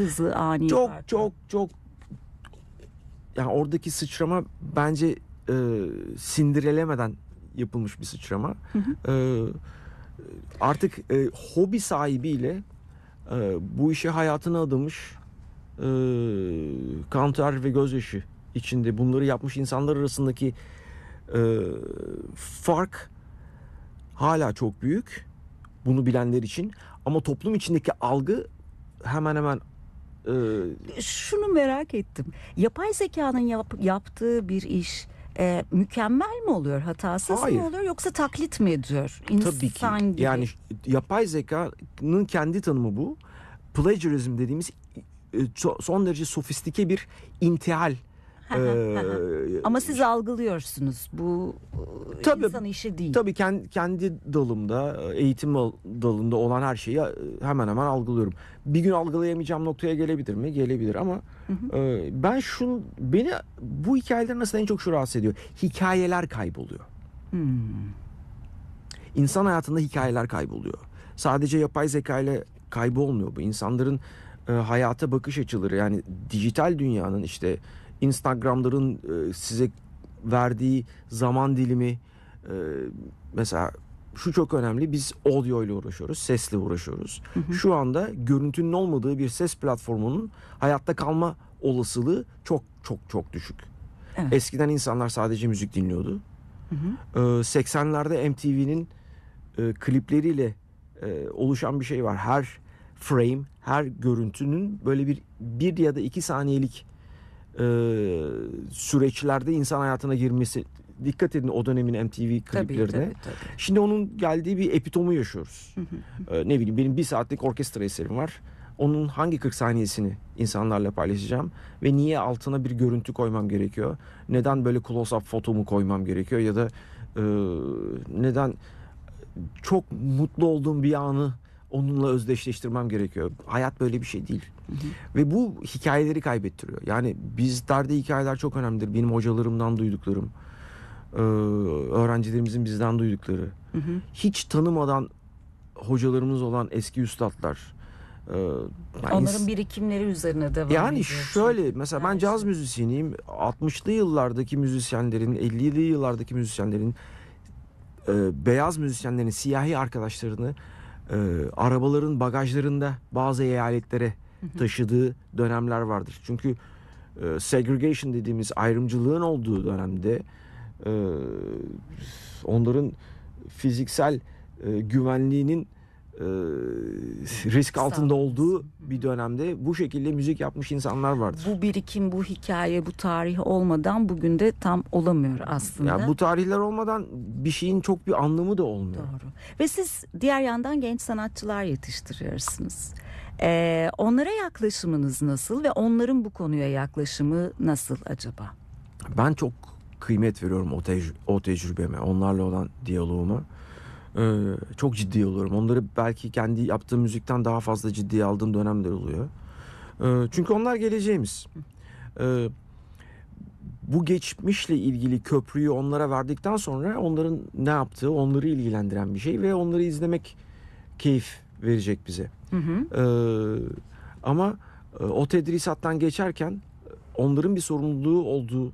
hızlı, ani Çok farklı. çok çok, yani oradaki sıçrama bence sindirelemeden yapılmış bir sıçrama. E, Artık hobi sahibiyle bu işe hayatını adamış, kan ter ve gözyaşı içinde bunları yapmış insanlar arasındaki fark hala çok büyük bunu bilenler için, ama toplum içindeki algı hemen hemen Şunu merak ettim. Yapay zekanın yaptığı bir iş mükemmel mi oluyor, hatasız Hayır. mı oluyor, yoksa taklit mi ediyor? Tabii ki. İnsan gibi. Yani yapay zekanın kendi tanımı bu. Plagiarism dediğimiz son derece sofistike bir intihal. Ama siz algılıyorsunuz. Bu Tabii, insan işi değil. Tabii kendi dalımda, eğitim dalında olan her şeyi hemen hemen algılıyorum. Bir gün algılayamayacağım noktaya gelebilir mi? Gelebilir, ama beni bu hikayeler nasıl en çok şu rahatsız ediyor. Hikayeler kayboluyor. İnsan hayatında hikayeler kayboluyor. Sadece yapay zeka ile kaybolmuyor bu. İnsanların hayata bakış açıları, yani dijital dünyanın, işte Instagram'ların size verdiği zaman dilimi, mesela şu çok önemli, biz audio ile uğraşıyoruz, sesle uğraşıyoruz. Şu anda görüntünün olmadığı bir ses platformunun hayatta kalma olasılığı çok çok çok düşük. Evet. Eskiden insanlar sadece müzik dinliyordu. 80'lerde MTV'nin klipleriyle oluşan bir şey var. Her frame, her görüntünün böyle bir ya da 2 saniyelik süreçlerde insan hayatına girmesi. Dikkat edin o dönemin MTV kliplerine. Tabii. Şimdi onun geldiği bir epitomu yaşıyoruz. Ne bileyim, benim 1 saatlik orkestra eserim var. Onun hangi 40 saniyesini insanlarla paylaşacağım ve niye altına bir görüntü koymam gerekiyor? Neden böyle close-up fotomu koymam gerekiyor, ya da neden çok mutlu olduğum bir anı onunla özdeşleştirmem gerekiyor? Hayat böyle bir şey değil. Ve bu hikayeleri kaybettiriyor. Yani bizlerde hikayeler çok önemlidir. Benim hocalarımdan duyduklarım, öğrencilerimizin bizden duydukları, hiç tanımadan hocalarımız olan eski üstadlar. Onların birikimleri üzerine devam yani ediyor. şöyle, mesela ben caz müzisyeniyim. 60'lı yıllardaki müzisyenlerin, 50'li yıllardaki müzisyenlerin, beyaz müzisyenlerin siyahi arkadaşlarını arabaların bagajlarında bazı eyaletlere taşıdığı dönemler vardır. Çünkü segregation dediğimiz ayrımcılığın olduğu dönemde onların fiziksel güvenliğinin risk altında olduğu bir dönemde bu şekilde müzik yapmış insanlar vardır. Bu birikim, bu hikaye, bu tarih olmadan bugün de tam olamıyor aslında. Yani bu tarihler olmadan bir şeyin çok bir anlamı da olmuyor. Doğru. Ve siz diğer yandan genç sanatçılar yetiştiriyorsunuz. Onlara yaklaşımınız nasıl ve onların bu konuya yaklaşımı nasıl acaba? Ben çok kıymet veriyorum o tecrübeme, onlarla olan diyaloğuma. Çok ciddi oluyorum. Onları belki kendi yaptığım müzikten daha fazla ciddiye aldığım dönemler oluyor. Çünkü onlar geleceğimiz. Bu geçmişle ilgili köprüyü onlara verdikten sonra onların ne yaptığı onları ilgilendiren bir şey ve onları izlemek keyif verecek bize. Ama o tedrisattan geçerken onların bir sorumluluğu olduğu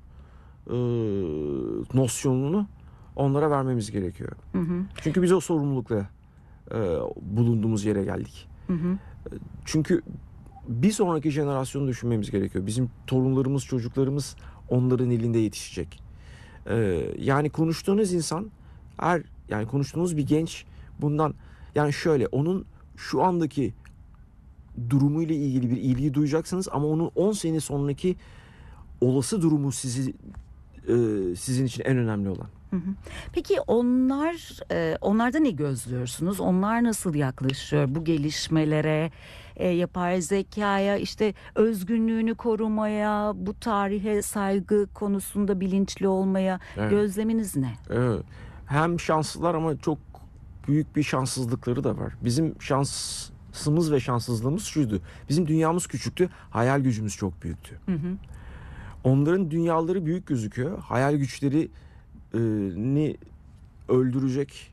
nosyonunu onlara vermemiz gerekiyor. Çünkü biz o sorumlulukla bulunduğumuz yere geldik. Çünkü bir sonraki jenerasyonu düşünmemiz gerekiyor. Bizim torunlarımız, çocuklarımız onların elinde yetişecek. Yani konuştuğunuz insan, yani konuştuğunuz bir genç bundan, yani şöyle, onun şu andaki durumuyla ilgili bir ilgi duyacaksınız, ama onun 10 sene sonraki olası durumu sizin için en önemli olan. Peki onlarda ne gözlüyorsunuz? Onlar nasıl yaklaşıyor bu gelişmelere, yapay zekaya, işte özgünlüğünü korumaya, bu tarihe saygı konusunda bilinçli olmaya? Evet. Gözleminiz ne? Hem şanslılar ama çok büyük bir şanssızlıkları da var. Bizim şansımız ve şanssızlığımız şuydu: bizim dünyamız küçüktü, hayal gücümüz çok büyüktü. Onların dünyaları büyük gözüküyor. Hayal güçlerini öldürecek,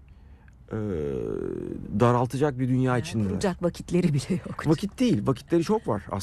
daraltacak bir dünya içinde. Kuracak vakitleri bile yok. Vakit değil, vakitleri çok var aslında.